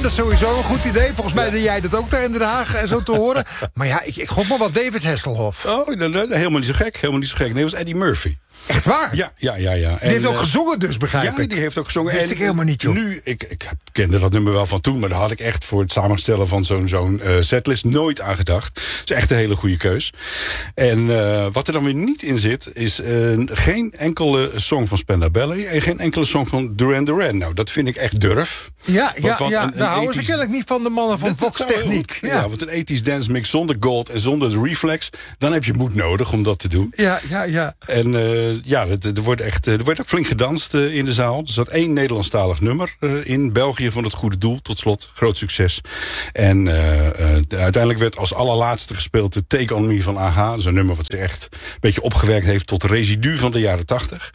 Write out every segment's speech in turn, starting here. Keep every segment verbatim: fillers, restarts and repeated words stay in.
dat is sowieso een goed idee. Volgens mij deed jij dat ook daar in Den Haag en zo te horen. Maar ja, ik, ik gok maar wat David Hasselhoff. Oh, nee, nee, helemaal niet zo gek. Helemaal niet zo gek. Nee, dat was Eddie Murphy. Echt waar? Ja, ja, ja. ja. En, die heeft ook uh, gezongen dus, begrijp ja, ik. Ja, die heeft ook gezongen. Wist en ik helemaal niet, joh. Nu, ik, ik kende dat nummer wel van toen, maar daar had ik echt voor het samenstellen van zo'n zo'n uh, setlist nooit aan gedacht. Het is echt een hele goede keus. En uh, wat er dan weer niet in zit, is uh, geen enkele song van Spandau Ballet en geen enkele song van Duran Duran. Nou, dat vind ik echt durf. Ja, ja, want, want ja. een, een daar houden ze ethisch... kennelijk niet van de mannen van Vox Techniek. Ja. Ja. ja, want een ethisch dance mix zonder gold en zonder de reflex, dan heb je moed nodig om dat te doen. Ja, ja, ja. En uh, ja, er wordt echt, er wordt ook flink gedanst uh, in de zaal. Er zat één Nederlandstalig nummer uh, in. België van het goede doel, tot slot. Groot succes. En uh, uh, de, uiteindelijk werd als allerlaatste gespeeld de Take On Me van A H. Dat is een nummer wat zich echt een beetje opgewerkt heeft tot residu van de jaren tachtig.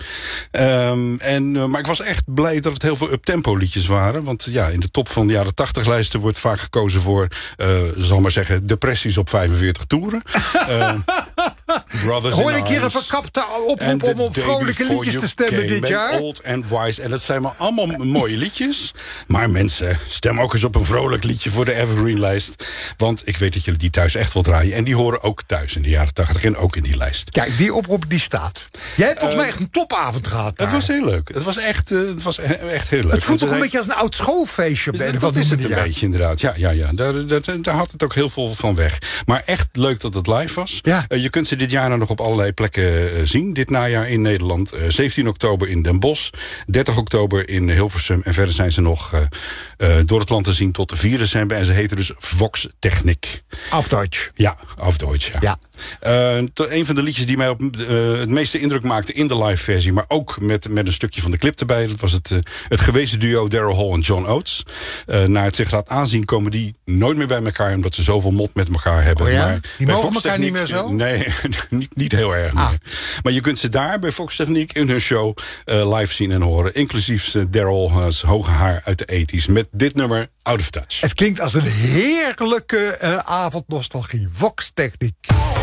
Um, en, uh, maar ik was echt blij dat het heel veel uptempo liedjes waren. Want ja, in de top van de jaren tachtig lijsten wordt vaak gekozen voor, uh, zal maar zeggen, depressies op vijfenveertig toeren. uh, Brothers Hoor in ik hier een Arms. verkapte oproep om op vrolijke liedjes te stemmen dit jaar? Old and Wise. En dat zijn maar allemaal mooie liedjes. Maar mensen, stem ook eens op een vrolijk liedje voor de Evergreen-lijst. Want ik weet dat jullie die thuis echt wel draaien. En die horen ook thuis in de jaren tachtig en ook in die lijst. Kijk, die oproep die staat. Jij hebt volgens uh, mij echt een topavond gehad daar. Het was heel leuk. Het was echt, uh, het was echt heel leuk. Het voelt toch een beetje als een oud schoolfeestje. Dat, dat is het een jaar. beetje inderdaad. Ja, ja, ja. Daar, daar, daar had het ook heel veel van weg. Maar echt leuk dat het live was. Ja. Uh, je kunt ze dit jaar nou nog op allerlei plekken uh, zien. Dit najaar in Nederland. Uh, zeventien oktober in Den Bosch. dertig oktober in Hilversum. En verder zijn ze nog uh, uh, door het land te zien tot vier december. En ze heten dus Vox Techniek. Auf Deutsch. Ja, auf Deutsch, ja. ja. Uh, een van de liedjes die mij op, uh, het meeste indruk maakte in de live versie, maar ook met, met een stukje van de clip erbij, dat was het, uh, het gewezen duo Daryl Hall en John Oates. Uh, naar het zich laat aanzien komen die nooit meer bij elkaar, omdat ze zoveel mot met elkaar hebben. Oh ja? Maar die mogen elkaar niet meer zo? Nee, niet, niet heel erg ah. meer. Maar je kunt ze daar bij Vox Techniek in hun show uh, live zien en horen. Inclusief uh, Daryl's hoge haar uit de tachtiger met dit nummer Out of Touch. Het klinkt als een heerlijke uh, avond nostalgie. Vox Techniek.